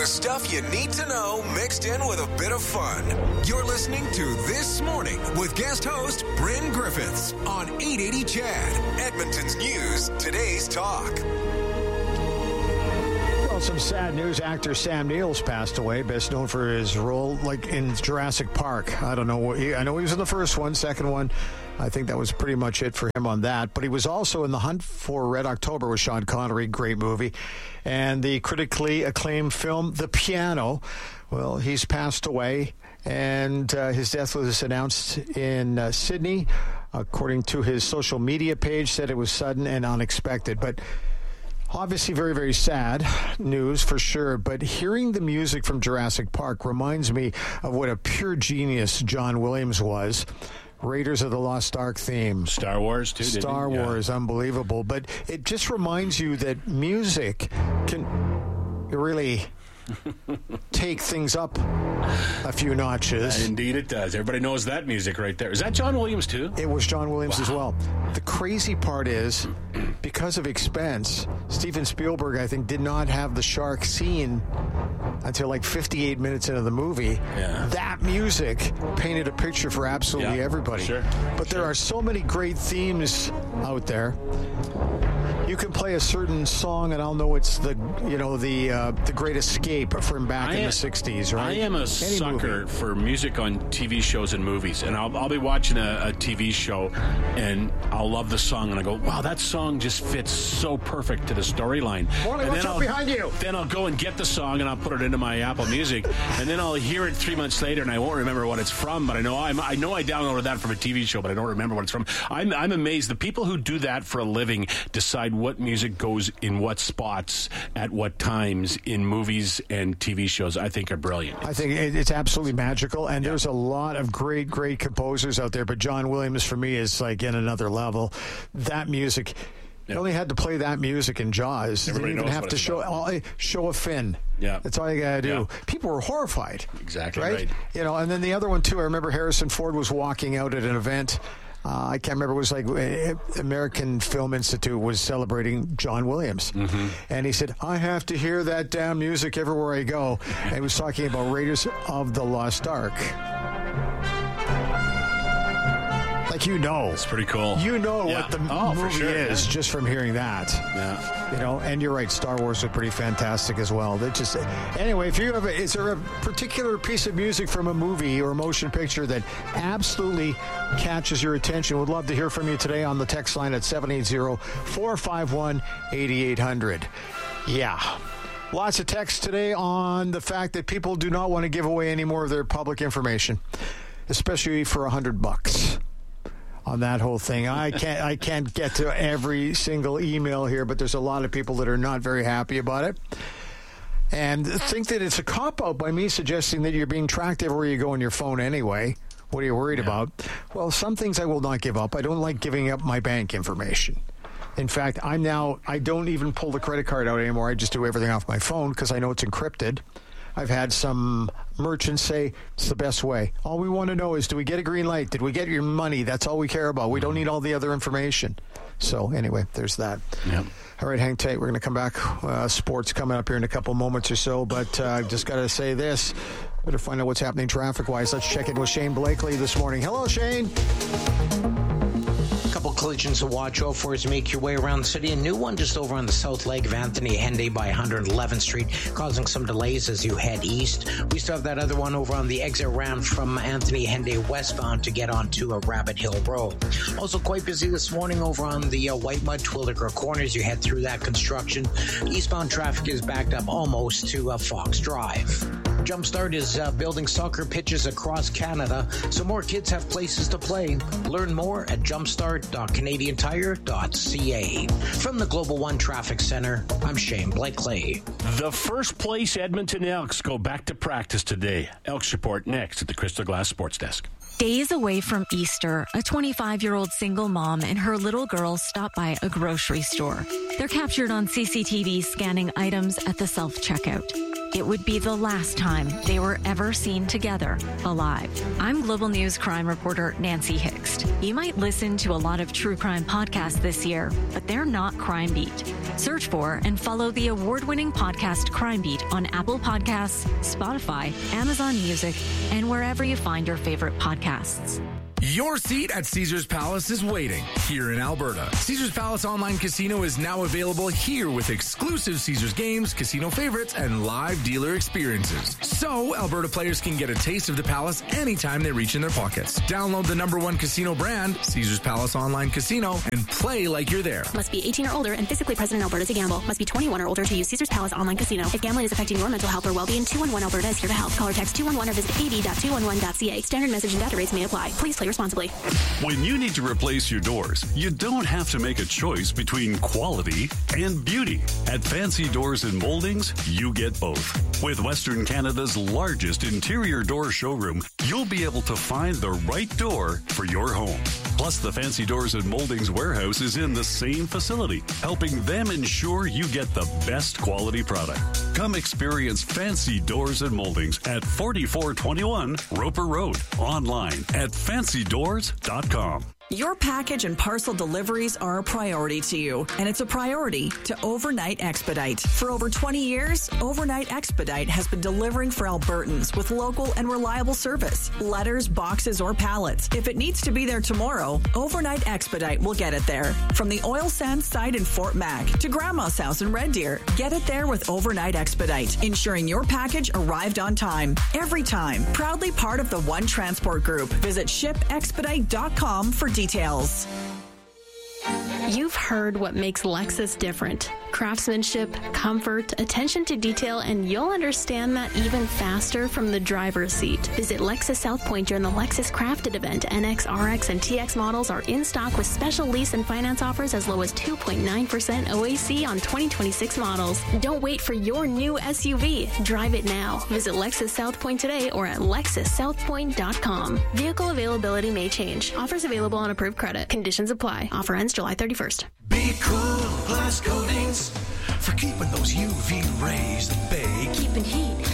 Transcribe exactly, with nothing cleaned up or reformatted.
stuff you need to know mixed in with a bit of fun. You're listening to This Morning with guest host Bryn Griffiths on eight eighty C H A D, Edmonton's News, Today's Talk. Well, some sad news. Actor Sam Neill's passed away, best known for his role like in Jurassic Park. I don't know. What he, I know he was in the first one, second one. I think that was pretty much it for him on that. But he was also in The Hunt for Red October with Sean Connery, great movie. And the critically acclaimed film, The Piano. Well, he's passed away, and uh, his death was announced in uh, Sydney. According to his social media page, said it was sudden and unexpected. But obviously very, very sad news for sure, but hearing the music from Jurassic Park reminds me of what a pure genius John Williams was. Raiders of the Lost Ark theme. Star Wars, too. Star didn't Wars, yeah. Unbelievable. But it just reminds you that music can really take things up a few notches. Uh, indeed it does. Everybody knows that music right there. Is that John Williams too? It was John Williams wow. as well. The crazy part is, because of expense, Steven Spielberg, I think, did not have the shark scene until like fifty-eight minutes into the movie. Yeah. That music painted a picture for absolutely yeah, everybody. Sure. But there sure. are so many great themes out there. You can play a certain song, and I'll know it's the you know the uh, the Great Escape from back I in am, the sixties, right? I am a Any sucker movie. for music on T V shows and movies, and I'll, I'll be watching a, a T V show, and I'll love the song, and I go, "Wow, that song just fits so perfect to the storyline." Morley, and what's then up I'll, behind you? Then I'll go and get the song, and I'll put it into my Apple Music, and then I'll hear it three months later, and I won't remember what it's from. But I know I'm, I know I downloaded that from a T V show, but I don't remember what it's from. I'm I'm amazed. The people who do that for a living decide what music goes in what spots at what times in movies and T V shows, I think are brilliant. I think it's absolutely magical, and yeah. there's a lot of great, great composers out there, but John Williams, for me, is like in another level. That music, you yeah. only had to play that music in Jaws. Everybody you didn't even have to show all, show a fin. Yeah. That's all you got to do. Yeah. People were horrified. Exactly right? right. You know, and then the other one, too, I remember Harrison Ford was walking out at an event. Uh, I can't remember. It was like uh, American Film Institute was celebrating John Williams. Mm-hmm. And he said, I have to hear that damn music everywhere I go. And he was talking about Raiders of the Lost Ark. Like, you know. It's pretty cool. You know yeah. what the oh, movie sure, is yeah. just from hearing that. Yeah. You know, and you're right, Star Wars are pretty fantastic as well. They just Anyway, if you have a, is there a particular piece of music from a movie or a motion picture that absolutely catches your attention? Would love to hear from you today on the text line at seven eight zero, four five one, eight eight hundred. Yeah. Lots of text today on the fact that people do not want to give away any more of their public information, especially for a hundred bucks. On that whole thing, I can't. I can't get to every single email here, but there's a lot of people that are not very happy about it, and think that it's a cop out by me suggesting that you're being tracked everywhere you go on your phone anyway. What are you worried yeah. about? Well, some things I will not give up. I don't like giving up my bank information. In fact, I'm now. I don't even pull the credit card out anymore. I just do everything off my phone because I know it's encrypted. I've had some merchants say it's the best way. All we want to know is, do we get a green light? Did we get your money? That's all we care about. We don't need all the other information. So anyway, there's that. Yep. All right, hang tight. We're going to come back. Uh, sports coming up here in a couple moments or so. But uh, just got to say this. Better find out what's happening traffic-wise. Let's check in with Shane Blakely this morning. Hello, Shane. Couple collisions to watch out for as you make your way around the city. A new one just over on the south leg of Anthony Henday by one hundred eleventh Street, causing some delays as you head east. We still have that other one over on the exit ramp from Anthony Henday westbound to get onto a Rabbit Hill Road. Also quite busy this morning over on the uh, White Mud Twilliger Corners. You head through that construction. Eastbound traffic is backed up almost to uh, Fox Drive. Jumpstart is uh, building soccer pitches across Canada so more kids have places to play. Learn more at jumpstart dot canadian tire dot c a. From the Global One Traffic Center, I'm Shane Blakely. The first place Edmonton Elks go back to practice today. Elks report next at the Crystal Glass Sports Desk. Days away from Easter, a twenty-five-year-old single mom and her little girl stop by a grocery store. They're captured on C C T V scanning items at the self-checkout. it would be the last time they were ever seen together alive. I'm Global News crime reporter Nancy Hixt. You might listen to a lot of true crime podcasts this year, but they're not Crime Beat. Search for and follow the award-winning podcast Crime Beat on Apple Podcasts, Spotify, Amazon Music, and wherever you find your favorite podcasts. Your seat at Caesars Palace is waiting here in Alberta. Caesars Palace Online Casino is now available here with exclusive Caesars games, casino favorites, and live dealer experiences. So Alberta players can get a taste of the Palace anytime they reach in their pockets. Download the number one casino brand, Caesars Palace Online Casino, and play like you're there. Must be eighteen or older and physically present in Alberta to gamble. Must be twenty-one or older to use Caesars Palace Online Casino. If gambling is affecting your mental health or well-being, two one one Alberta is here to help. Call or text two one one or visit a b dot two one one dot c a. Standard message and data rates may apply. Please play responsibly. When you need to replace your doors, you don't have to make a choice between quality and beauty. At Fancy Doors and Moldings, you get both. With Western Canada's largest interior door showroom, you'll be able to find the right door for your home. Plus, the Fancy Doors and Moldings warehouse is in the same facility, helping them ensure you get the best quality product. Come experience Fancy Doors and Moldings at forty-four twenty-one Roper Road. Online at fancy doors dot com. Your package and parcel deliveries are a priority to you, and it's a priority to Overnight Expedite. For over twenty years, Overnight Expedite has been delivering for Albertans with local and reliable service. Letters, boxes, or pallets. If it needs to be there tomorrow, Overnight Expedite will get it there. From the oil sands site in Fort Mac to Grandma's house in Red Deer, get it there with Overnight Expedite, ensuring your package arrived on time. Every time. Proudly part of the One Transport Group. Visit ship expedite dot com for details. You've heard what makes Lexus different. Craftsmanship, comfort, attention to detail, and you'll understand that even faster from the driver's seat. Visit Lexus South Point during the Lexus Crafted event. N X, R X, and T X models are in stock with special lease and finance offers as low as two point nine percent O A C on twenty twenty-six models. Don't wait for your new S U V. Drive it now. Visit Lexus South Point today or at lexus south point dot com. Vehicle availability may change. Offers available on approved credit. Conditions apply. Offer ends July thirty-first. Be cool, glass coatings for keeping those U V rays at bay. Keeping heat